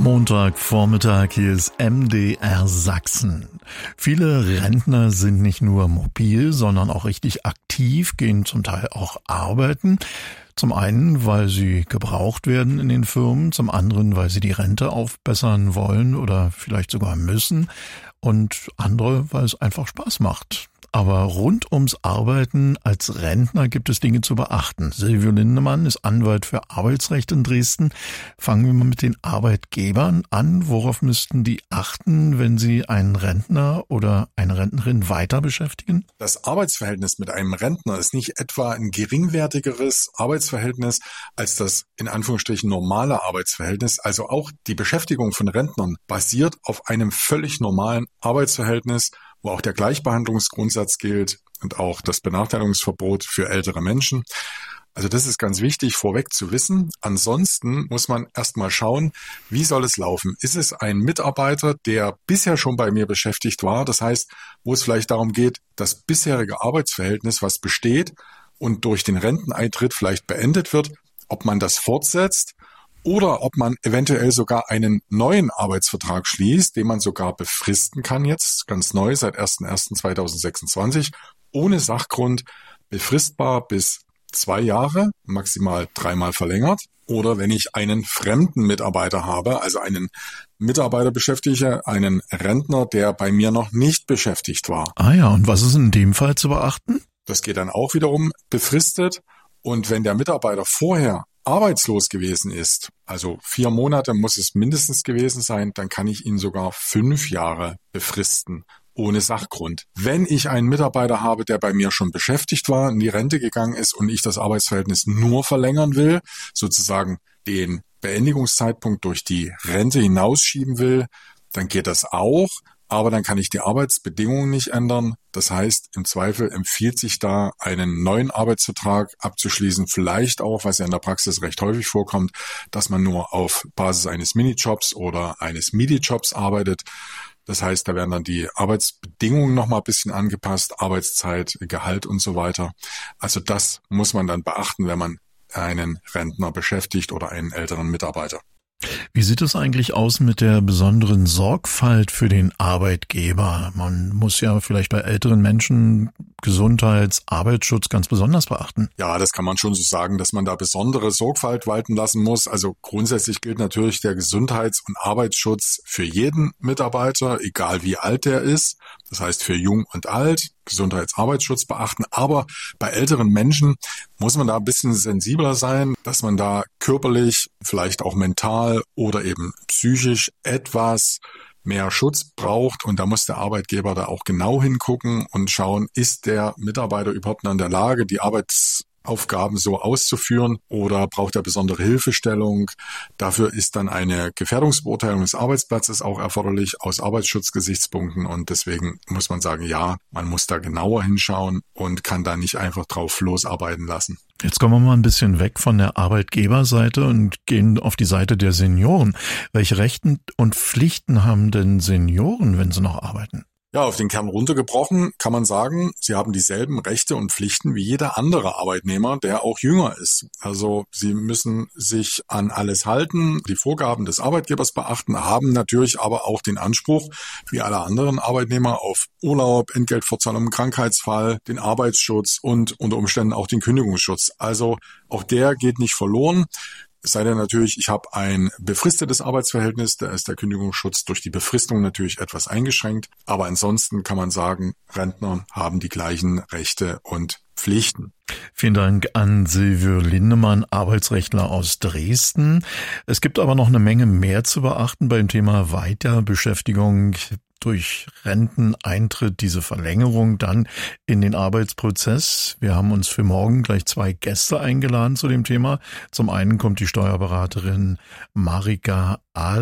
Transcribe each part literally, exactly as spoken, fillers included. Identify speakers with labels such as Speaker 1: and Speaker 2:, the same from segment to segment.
Speaker 1: Montagvormittag, hier ist M D R Sachsen. Viele Rentner sind nicht nur mobil, sondern auch richtig aktiv, gehen zum Teil auch arbeiten. Zum einen, weil sie gebraucht werden in den Firmen, zum anderen, weil sie die Rente aufbessern wollen oder vielleicht sogar müssen und andere, weil es einfach Spaß macht. Aber rund ums Arbeiten als Rentner gibt es Dinge zu beachten. Silvio Lindemann ist Anwalt für Arbeitsrecht in Dresden. Fangen wir mal mit den Arbeitgebern an. Worauf müssten die achten, wenn sie einen Rentner oder eine Rentnerin weiter beschäftigen?
Speaker 2: Das Arbeitsverhältnis mit einem Rentner ist nicht etwa ein geringwertigeres Arbeitsverhältnis als das in Anführungsstrichen normale Arbeitsverhältnis. Also auch die Beschäftigung von Rentnern basiert auf einem völlig normalen Arbeitsverhältnis, wo auch der Gleichbehandlungsgrundsatz gilt und auch das Benachteiligungsverbot für ältere Menschen. Also das ist ganz wichtig vorweg zu wissen. Ansonsten muss man erstmal schauen, wie soll es laufen? Ist es ein Mitarbeiter, der bisher schon bei mir beschäftigt war? Das heißt, wo es vielleicht darum geht, das bisherige Arbeitsverhältnis, was besteht und durch den Renteneintritt vielleicht beendet wird, ob man das fortsetzt oder ob man eventuell sogar einen neuen Arbeitsvertrag schließt, den man sogar befristen kann jetzt, ganz neu, seit erster erster zweitausendsechsundzwanzig, ohne Sachgrund, befristbar bis zwei Jahre, maximal dreimal verlängert. Oder wenn ich einen fremden Mitarbeiter habe, also einen Mitarbeiter beschäftige, einen Rentner, der bei mir noch nicht beschäftigt war.
Speaker 1: Ah ja, und was ist in dem Fall zu beachten?
Speaker 2: Das geht dann auch wiederum befristet. Und wenn der Mitarbeiter vorher arbeitslos gewesen ist, also vier Monate muss es mindestens gewesen sein, dann kann ich ihn sogar fünf Jahre befristen, ohne Sachgrund. Wenn ich einen Mitarbeiter habe, der bei mir schon beschäftigt war, in die Rente gegangen ist und ich das Arbeitsverhältnis nur verlängern will, sozusagen den Beendigungszeitpunkt durch die Rente hinausschieben will, dann geht das auch. Aber dann kann ich die Arbeitsbedingungen nicht ändern. Das heißt, im Zweifel empfiehlt sich da, einen neuen Arbeitsvertrag abzuschließen. Vielleicht auch, was ja in der Praxis recht häufig vorkommt, dass man nur auf Basis eines Minijobs oder eines Midi-Jobs arbeitet. Das heißt, da werden dann die Arbeitsbedingungen nochmal ein bisschen angepasst, Arbeitszeit, Gehalt und so weiter. Also das muss man dann beachten, wenn man einen Rentner beschäftigt oder einen älteren Mitarbeiter.
Speaker 1: Wie sieht es eigentlich aus mit der besonderen Sorgfalt für den Arbeitgeber? Man muss ja vielleicht bei älteren Menschen Gesundheits-, Arbeitsschutz ganz besonders beachten.
Speaker 2: Ja, das kann man schon so sagen, dass man da besondere Sorgfalt walten lassen muss. Also grundsätzlich gilt natürlich der Gesundheits- und Arbeitsschutz für jeden Mitarbeiter, egal wie alt der ist. Das heißt für jung und alt, Gesundheits-, Arbeitsschutz beachten. Aber bei älteren Menschen muss man da ein bisschen sensibler sein, dass man da körperlich, vielleicht auch mental oder eben psychisch etwas mehr Schutz braucht. Und da muss der Arbeitgeber da auch genau hingucken und schauen, ist der Mitarbeiter überhaupt noch in der Lage, die Arbeitsaufgaben so auszuführen oder braucht er besondere Hilfestellung. Dafür ist dann eine Gefährdungsbeurteilung des Arbeitsplatzes auch erforderlich aus Arbeitsschutzgesichtspunkten. Und deswegen muss man sagen, ja, man muss da genauer hinschauen und kann da nicht einfach drauf losarbeiten lassen.
Speaker 1: Jetzt kommen wir mal ein bisschen weg von der Arbeitgeberseite und gehen auf die Seite der Senioren. Welche Rechte und Pflichten haben denn Senioren, wenn sie noch arbeiten?
Speaker 2: Ja, auf den Kern runtergebrochen kann man sagen, sie haben dieselben Rechte und Pflichten wie jeder andere Arbeitnehmer, der auch jünger ist. Also sie müssen sich an alles halten, die Vorgaben des Arbeitgebers beachten, haben natürlich aber auch den Anspruch, wie alle anderen Arbeitnehmer, auf Urlaub, Entgeltfortzahlung im Krankheitsfall, den Arbeitsschutz und unter Umständen auch den Kündigungsschutz. Also auch der geht nicht verloren. Es sei denn natürlich, ich habe ein befristetes Arbeitsverhältnis, da ist der Kündigungsschutz durch die Befristung natürlich etwas eingeschränkt. Aber ansonsten kann man sagen, Rentner haben die gleichen Rechte und Pflichten.
Speaker 1: Vielen Dank an Silvio Lindemann, Arbeitsrechtler aus Dresden. Es gibt aber noch eine Menge mehr zu beachten beim Thema Weiterbeschäftigung durch Renteneintritt, diese Verlängerung dann in den Arbeitsprozess. Wir haben uns für morgen gleich zwei Gäste eingeladen zu dem Thema. Zum einen kommt die Steuerberaterin Marika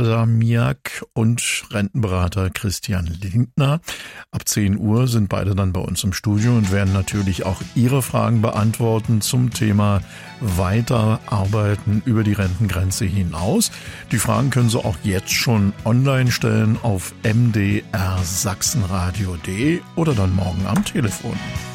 Speaker 1: Adamiak und Rentenberater Christian Lindner. Ab zehn Uhr sind beide dann bei uns im Studio und werden natürlich auch Ihre Fragen beantworten zum Thema Weiterarbeiten über die Rentengrenze hinaus. Die Fragen können Sie auch jetzt schon online stellen auf m d r sachsenradio punkt d e oder dann morgen am Telefon.